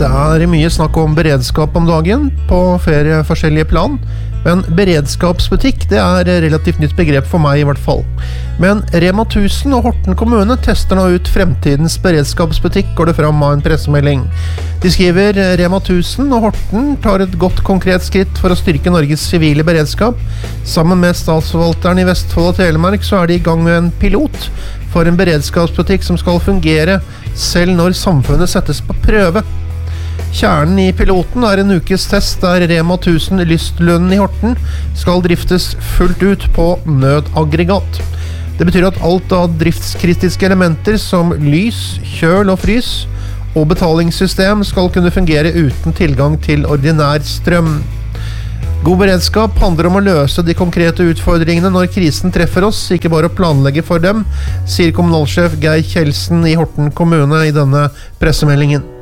Det mye snakk om beredskap om dagen på flere forskjellige plan, men beredskapsbutikk det relativt nytt begrep for meg i hvert fall. Men Rema 1000 og Horten kommune tester nå ut fremtidens beredskapsbutikk, går det fram av en pressemelding. De skriver Rema 1000 og Horten tar et godt konkret skritt for å styrke Norges sivile beredskap. Sammen med statsforvalteren i Vestfold og Telemark så de i gang med en pilot for en beredskapsbutikk som skal fungere selv når samfunnet settes på prøve. Kjernen i piloten en ukes test der Rema 1000 Lystlunden i Horten skal driftes fullt ut på nødaggregat. Det betyr at alt av driftskritiske elementer som lys, kjøl og frys og betalingssystem skal kunne fungere uten tilgang til ordinær strøm. God beredskap handler om å løse de konkrete utfordringene når krisen treffer oss, ikke bare å planlegge for dem, sier kommunalsjef Geir Kjeldsen i Horten kommune i denne pressemeldingen.